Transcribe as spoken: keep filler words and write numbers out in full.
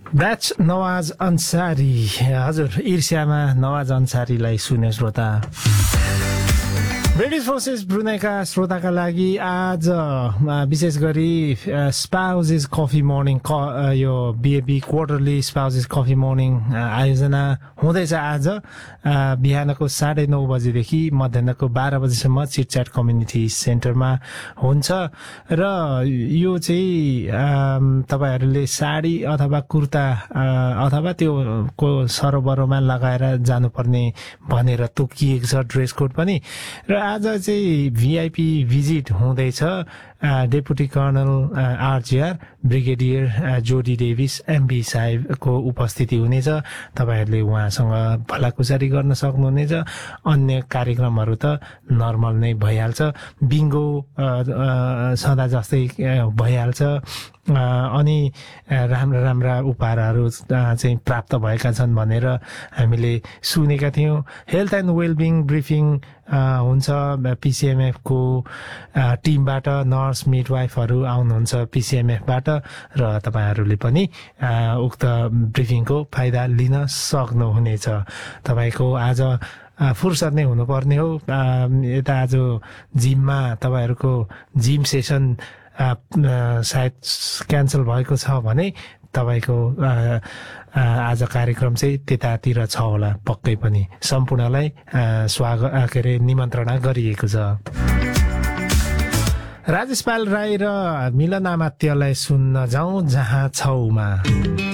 That's Nawaz Ansari. हजुर ईर्ष्यामा नवाज अन्सारीलाई सुने श्रोता. ब्रिटिश फोर्सेस ब्रुनाईका श्रोताका लागि आज विशेष गरी स्पाउसेस कफी मर्निङ यो बिएबी क्वार्टरली स्पाउसेस कफी मर्निङ आयोजना हुँदैछ. आज बिहानको साढे नौ बजेदेखि मध्याहको बाह्र बजेसम्म चिटच्याट कम्युनिटी सेन्टरमा हुन्छ र यो चाहिँ तपाईँहरूले साडी अथवा कुर्ता अथवा त्यो को सरोबरमा लगाएर जानुपर्ने भनेर तोकिएको छ ड्रेस कोड पनि. र आज चाहिँ भिआइपी भिजिट हुँदैछ. डेपुटी कर्नल आरजिआर ब्रिगेडियर जोडी डेभिस एमबी साहेबको उपस्थिति हुनेछ. तपाईँहरूले उहाँसँग भलाकुसारी गर्न सक्नुहुनेछ. अन्य कार्यक्रमहरू त नर्मल नै भइहाल्छ. बिङ्गो सदा जस्तै भइहाल्छ. अनि राम्रा राम्रा उपहारहरू चाहिँ प्राप्त भएका छन् भनेर हामीले सुनेका थियौँ. हेल्थ एन्ड वेलबिङ ब्रिफिङ हुन्छ पिसिएमएफको टिमबाट. नर्स मिडवाइफहरू आउनुहुन्छ पिसिएमएफबाट र तपाईँहरूले पनि उक्त ब्रिफिङको फाइदा लिन सक्नुहुनेछ. तपाईँको आज फुर्सद नै हुनुपर्ने हो. यता आज जिममा तपाईँहरूको जिम सेसन सायद क्यान्सल भएको छ भने तपाईँको आज कार्यक्रम चाहिँ त्यतातिर छ होला पक्कै पनि. सम्पूर्णलाई स्वागत के अरे निमन्त्रणा गरिएको छ. राजेश पाल राई र मिलन आमात्यलाई सुन्न जाउँ जहाँ छौमा.